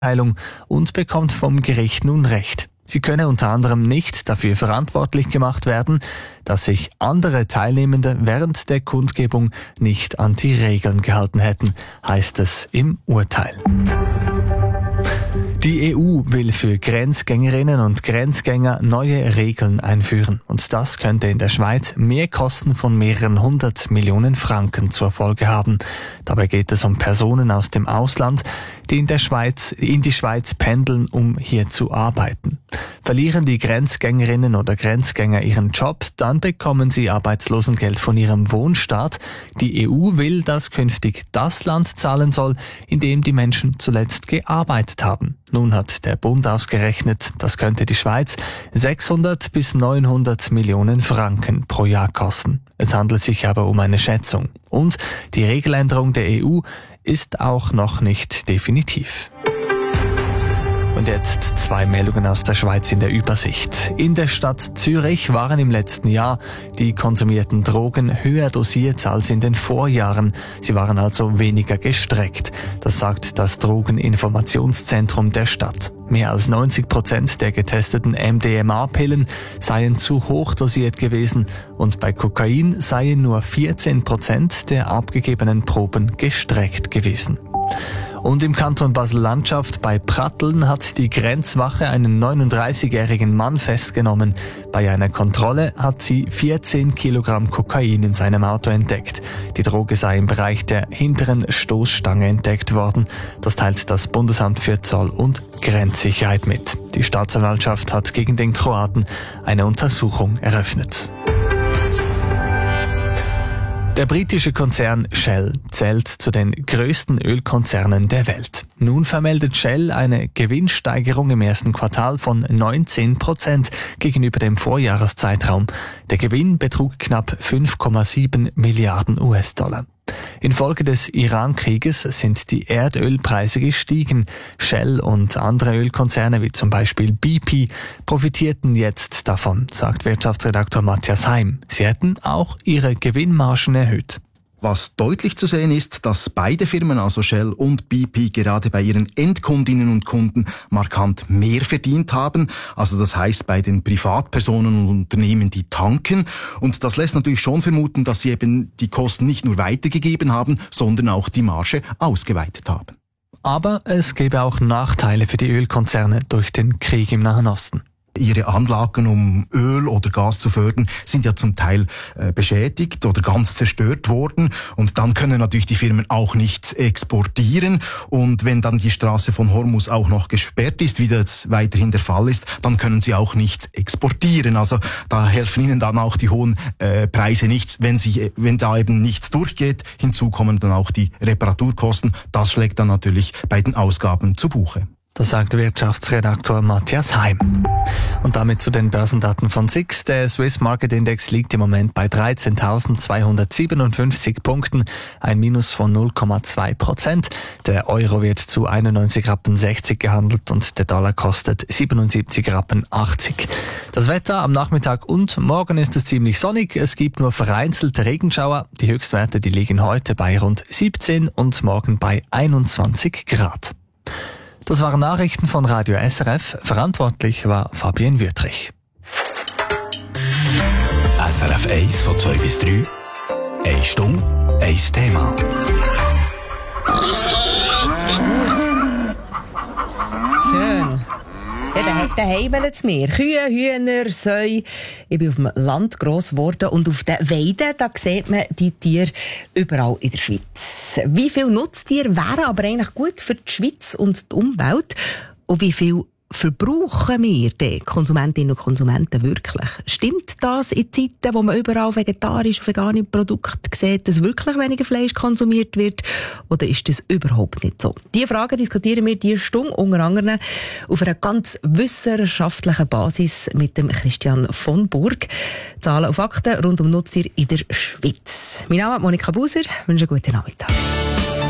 Teilung und bekommt vom Gericht nun Recht. Sie könne unter anderem nicht dafür verantwortlich gemacht werden, dass sich andere Teilnehmende während der Kundgebung nicht an die Regeln gehalten hätten, heißt es im Urteil. Die EU will für Grenzgängerinnen und Grenzgänger neue Regeln einführen. Und das könnte in der Schweiz Mehrkosten von mehreren 100 Millionen Franken zur Folge haben. Dabei geht es um Personen aus dem Ausland, die in die Schweiz pendeln, um hier zu arbeiten. Verlieren die Grenzgängerinnen oder Grenzgänger ihren Job, dann bekommen sie Arbeitslosengeld von ihrem Wohnstaat. Die EU will, dass künftig das Land zahlen soll, in dem die Menschen zuletzt gearbeitet haben. Nun hat der Bund ausgerechnet, das könnte die Schweiz 600 bis 900 Millionen Franken pro Jahr kosten. Es handelt sich aber um eine Schätzung. Und die Regeländerung der EU ist auch noch nicht definitiv. Und jetzt 2 Meldungen aus der Schweiz in der Übersicht. In der Stadt Zürich waren im letzten Jahr die konsumierten Drogen höher dosiert als in den Vorjahren. Sie waren also weniger gestreckt. Das sagt das Drogeninformationszentrum der Stadt. Mehr als 90% der getesteten MDMA-Pillen seien zu hoch dosiert gewesen und bei Kokain seien nur 14% der abgegebenen Proben gestreckt gewesen. Und im Kanton Basel-Landschaft bei Pratteln hat die Grenzwache einen 39-jährigen Mann festgenommen. Bei einer Kontrolle hat sie 14 Kilogramm Kokain in seinem Auto entdeckt. Die Droge sei im Bereich der hinteren Stoßstange entdeckt worden. Das teilt das Bundesamt für Zoll- und Grenzsicherheit mit. Die Staatsanwaltschaft hat gegen den Kroaten eine Untersuchung eröffnet. Der britische Konzern Shell zählt zu den größten Ölkonzernen der Welt. Nun vermeldet Shell eine Gewinnsteigerung im ersten Quartal von 19% gegenüber dem Vorjahreszeitraum. Der Gewinn betrug knapp 5,7 Milliarden US-Dollar. Infolge des Iran-Krieges sind die Erdölpreise gestiegen. Shell und andere Ölkonzerne wie zum Beispiel BP profitierten jetzt davon, sagt Wirtschaftsredaktor Matthias Heim. Sie hätten auch ihre Gewinnmargen erhöht. Was deutlich zu sehen ist, dass beide Firmen, also Shell und BP, gerade bei ihren Endkundinnen und Kunden markant mehr verdient haben. Also das heißt bei den Privatpersonen und Unternehmen, die tanken. Und das lässt natürlich schon vermuten, dass sie eben die Kosten nicht nur weitergegeben haben, sondern auch die Marge ausgeweitet haben. Aber es gäbe auch Nachteile für die Ölkonzerne durch den Krieg im Nahen Osten. Ihre Anlagen, um Öl oder Gas zu fördern, sind ja zum Teil beschädigt oder ganz zerstört worden. Und dann können natürlich die Firmen auch nicht exportieren. Und wenn dann die Straße von Hormuz auch noch gesperrt ist, wie das weiterhin der Fall ist, dann können sie auch nichts exportieren. Also da helfen ihnen dann auch die hohen Preise nichts, wenn da eben nichts durchgeht. Hinzu kommen dann auch die Reparaturkosten. Das schlägt dann natürlich bei den Ausgaben zu Buche. Das sagt Wirtschaftsredaktor Matthias Heim. Und damit zu den Börsendaten von SIX. Der Swiss Market Index liegt im Moment bei 13.257 Punkten, ein Minus von 0,2%. Der Euro wird zu 91,60 Rappen gehandelt und der Dollar kostet 77,80 Rappen. Das Wetter am Nachmittag und morgen ist es ziemlich sonnig. Es gibt nur vereinzelte Regenschauer. Die Höchstwerte, die liegen heute bei rund 17 und morgen bei 21 Grad. Das waren Nachrichten von Radio SRF. Verantwortlich war Fabienne Wüttrich. SRF 1 von 2 bis 3. 1 Stunde, 1 Thema. Schön. Ja, daheim wollen sie mehr. Kühe, Hühner, Säue. Ich bin auf dem Land gross geworden und auf den Weiden, da sieht man die Tiere überall in der Schweiz. Wie viele Nutztiere wären aber eigentlich gut für die Schweiz und die Umwelt? Und wie viel verbrauchen wir, die Konsumentinnen und Konsumenten, wirklich? Stimmt das in Zeiten, wo man überall vegetarisch und vegane Produkte sieht, dass wirklich weniger Fleisch konsumiert wird? Oder ist das überhaupt nicht so? Diese Fragen diskutieren wir diese Stunde unter anderem auf einer ganz wissenschaftlichen Basis mit dem Christian von Burg. Zahlen und Fakten rund um Nutztiere in der Schweiz. Mein Name ist Monika Buser. Ich wünsche einen guten Nachmittag.